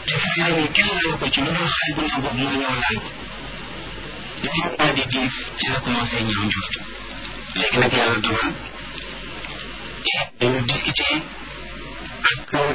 te frère yi kenn laal ko ci lu dul xale bu ndaw boobu moo ñëw laal ko li mu daal di diif ci la commencé ñaaw njort léegi nag yàlla dogal dañu discuter ak frère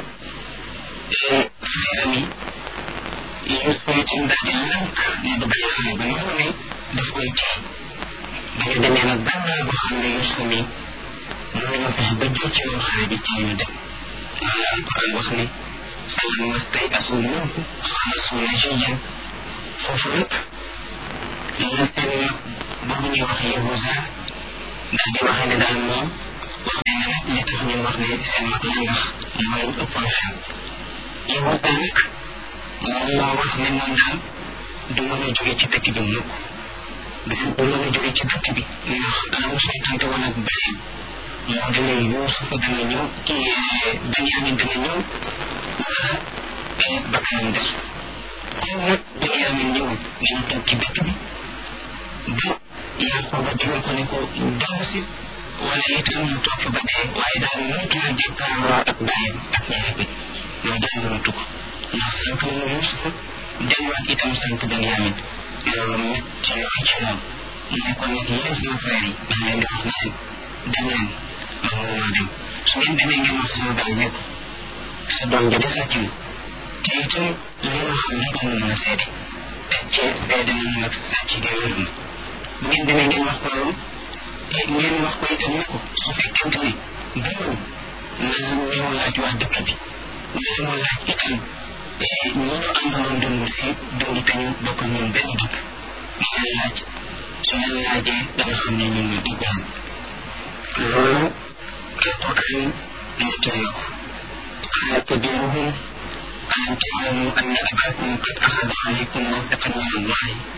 yi Yuusufa itam daal di lànk ne du bàyyi xale ba noonu ne daf koy téye ba ñu demee nag ban boo xam ne Yuusufa mi mën nañoo fexe ba jël ci moom xale bi téye ñu dem loolu la Alquran wax ne falammaa stay'asuu minhu xalasuu najiyyan foofu nag la seen mag boobu ñuy wax Yahuza daal di waxee ne daal moom wax nañ ne nag li tax ñu wax ne seen mag la ndax mooy ëppoon xel Yahuza nag moom moo wax ne moom daal du mën a jóge ci dëkk bi mukk du mën a jóge ci dëkk bi ndax la mu sottante woon ak beneen moo dana Yuusufa dana ñëw kii Benyamin dana ñëw wala bakkanam des comme nag Benyamin ñëwul dana toog ci dëkk bi ba Yaquba digal ko ne ko dellu si wala itam mu toog fa ba dee waaye daal mënatu la jàkkaarloo ak bàyyam ak ñaari bi loolu daal mënatu ko ndax sànq na mu Yuusufa delluwaat itam sànq Benyamin loolu métti lool ci moom mu ne ko nag yéen sama frère yi maa ngi leen di wax ne leen dem leen man mënuma dem su ngeen demee ngeen wax sama baay ne ko sa doom ja de sàcc na te itam li ma xam rek mu mën a seede te ci seede nañu nag sàcc gi wér na bu ngeen demee ngeen wax ko loolu ngeen wax ko itam ne ko su fekkente ne gëmul na ñëw laaj waa dëkk bi na mu laaj itam ñi ñu àndaloon dund si dund te ñu bokk ñun benn dëkk ñu leen laaj su leen laajee danga xam ne ñun ñu dëggoon loolu Alquran nettali na ko qaala kabiiruhum alam ta'lamu anna abaakum qad axada alaykum mawthiqan min Allahi